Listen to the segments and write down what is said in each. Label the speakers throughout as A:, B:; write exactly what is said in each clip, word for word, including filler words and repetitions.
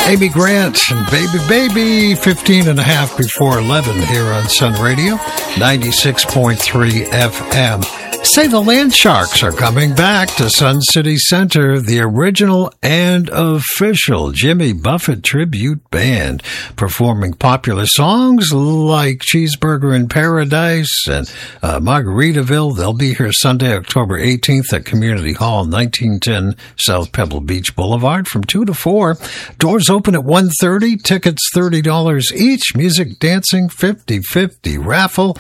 A: Amy Grant and Baby Baby, fifteen and a half before eleven here on Sun Radio, ninety-six point three F M. Say the Land Sharks are coming back to Sun City Center, the original and official Jimmy Buffett tribute band, performing popular songs like Cheeseburger in Paradise and uh, Margaritaville. They'll be here Sunday, October eighteenth at Community Hall, nineteen ten South Pebble Beach Boulevard from two to four. Doors open at one thirty, tickets thirty dollars each, music, dancing, fifty-fifty raffle,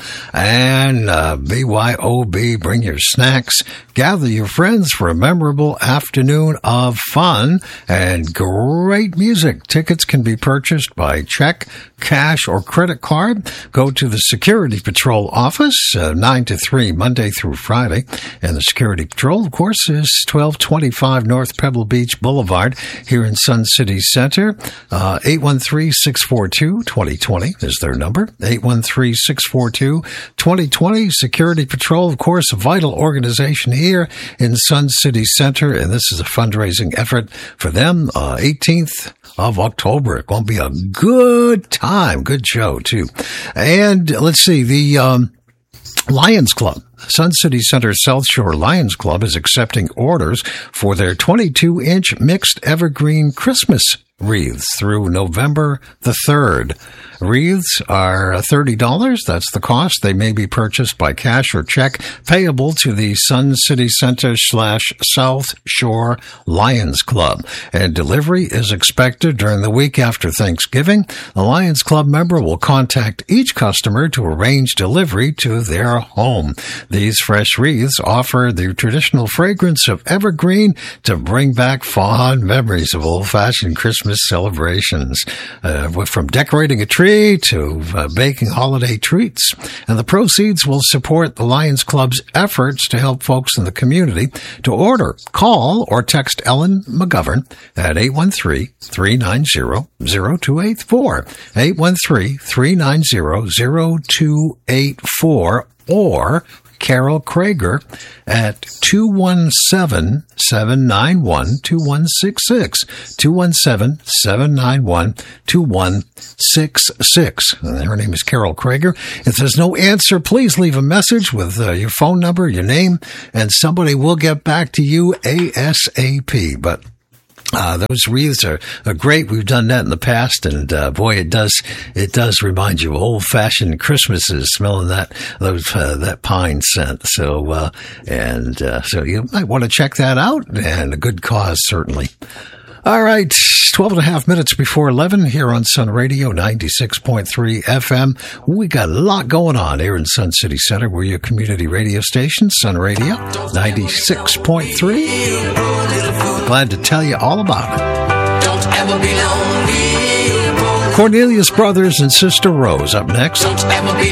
A: and uh, B Y O B. Bring your snacks. Gather your friends for a memorable afternoon of fun and great music. Tickets can be purchased by check, cash, or credit card. Go to the Security Patrol office, uh, nine to three, Monday through Friday. And the Security Patrol, of course, is twelve twenty-five North Pebble Beach Boulevard here in Sun City Center. Uh, eight one three, six four two, two zero two zero is their number. eight one three, six four two, two zero two zero. Security Patrol, of course, a vital organization here in Sun City Center, and this is a fundraising effort for them. Uh, eighteenth of October. It's going to be a good time. Good show, too. And let's see, the um, Lions Club. Sun City Center South Shore Lions Club is accepting orders for their twenty-two inch mixed evergreen Christmas wreaths through November the third. Wreaths are thirty dollars. That's the cost. They may be purchased by cash or check, payable to the Sun City Center slash South Shore Lions Club. And delivery is expected during the week after Thanksgiving. The Lions Club member will contact each customer to arrange delivery to their home. These fresh wreaths offer the traditional fragrance of evergreen to bring back fond memories of old-fashioned Christmas celebrations. Uh, from decorating a tree to uh, baking holiday treats. And the proceeds will support the Lions Club's efforts to help folks in the community. To order, call or text Ellen McGovern at eight one three, three nine zero, zero two eight four, eight one three, three nine zero, zero two eight four, or Carol Krager at two one seven, seven nine one, two one six six, two one seven, seven nine one, two one six six. Her name is Carol Krager. If there's no answer, please leave a message with uh, your phone number, your name, and somebody will get back to you ASAP. But Uh, those wreaths are, are great. We've done that in the past, and uh, boy, it does it does remind you of old-fashioned Christmases, smelling that those uh, that pine scent. So uh, and uh, so you might want to check that out, and a good cause certainly. All right, twelve and a half minutes before eleven here on Sun Radio, ninety-six point three F M. We got a lot going on here in Sun City Center. We're your community radio station, Sun Radio, ninety-six point three. Glad to tell you all about it. Don't ever be lonely. Cornelius Brothers and Sister Rose up next. Don't ever be